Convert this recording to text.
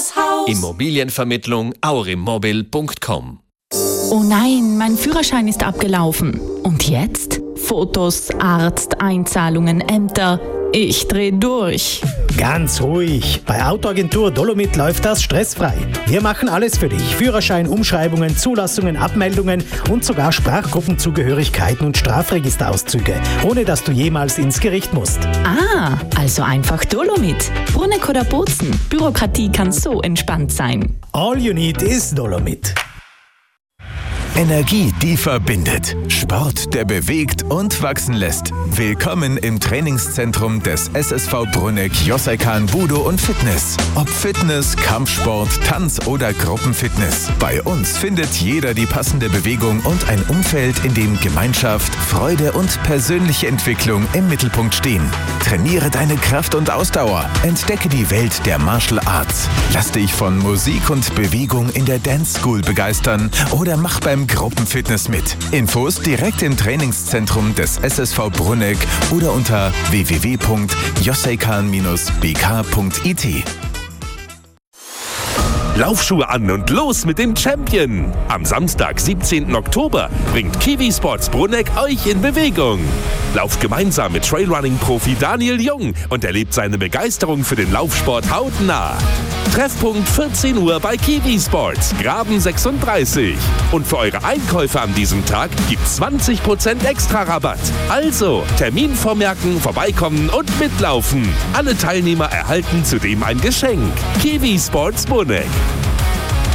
das Haus. Immobilienvermittlung aurimmobil.com. Oh nein, mein Führerschein ist abgelaufen. Und jetzt? Fotos, Arzt, Einzahlungen, Ämter. Ich dreh durch. Ganz ruhig. Bei Autoagentur Dolomit läuft das stressfrei. Wir machen alles für dich. Führerschein, Umschreibungen, Zulassungen, Abmeldungen und sogar Sprachgruppenzugehörigkeiten und Strafregisterauszüge, ohne dass du jemals ins Gericht musst. Ah, also einfach Dolomit. Bruneck oder Bozen. Bürokratie kann so entspannt sein. All you need is Dolomit. Energie, die verbindet. Sport, der bewegt und wachsen lässt. Willkommen im Trainingszentrum des SSV Brunegg Joseikan Budo und Fitness. Ob Fitness, Kampfsport, Tanz oder Gruppenfitness. Bei uns findet jeder die passende Bewegung und ein Umfeld, in dem Gemeinschaft, Freude und persönliche Entwicklung im Mittelpunkt stehen. Trainiere deine Kraft und Ausdauer. Entdecke die Welt der Martial Arts. Lass dich von Musik und Bewegung in der Dance School begeistern oder mach beim Gruppenfitness mit. Infos direkt im Trainingszentrum des SSV Brunegg oder unter www.joseikan-bk.it. Laufschuhe an und los mit dem Champion! Am Samstag, 17. Oktober, bringt Kiwi Sports Brunegg euch in Bewegung. Lauft gemeinsam mit Trailrunning-Profi Daniel Jung und erlebt seine Begeisterung für den Laufsport hautnah. Treffpunkt 14 Uhr bei Kiwi Sports, Graben 36. Und für eure Einkäufe an diesem Tag gibt's 20% extra Rabatt. Also, Termin vormerken, vorbeikommen und mitlaufen. Alle Teilnehmer erhalten zudem ein Geschenk. Kiwi Sports Brunegg.